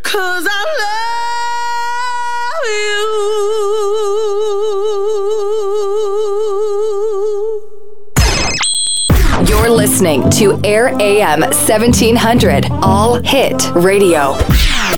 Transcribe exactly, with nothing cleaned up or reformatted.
'cause I love you. You're listening to Air A M seventeen hundred All Hit Radio.